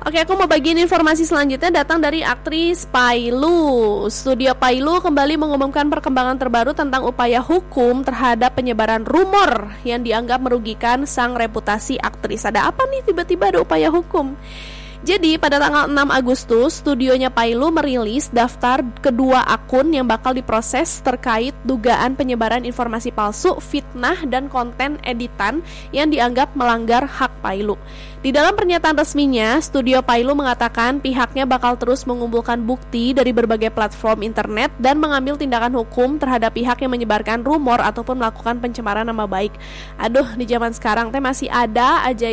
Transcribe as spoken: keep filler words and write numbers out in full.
Oke, aku mau bagiin informasi selanjutnya datang dari aktris Pailu. Studio Pailu kembali mengumumkan perkembangan terbaru tentang upaya hukum terhadap penyebaran rumor yang dianggap merugikan sang reputasi aktris. Ada apa nih tiba-tiba ada upaya hukum? Jadi pada tanggal enam Agustus, studionya Pailu merilis daftar kedua akun yang bakal diproses terkait dugaan penyebaran informasi palsu, fitnah, dan konten editan yang dianggap melanggar hak Pailu. Di dalam pernyataan resminya, studio Pailu mengatakan pihaknya bakal terus mengumpulkan bukti dari berbagai platform internet dan mengambil tindakan hukum terhadap pihak yang menyebarkan rumor ataupun melakukan pencemaran nama baik. Aduh, di zaman sekarang teh masih ada aja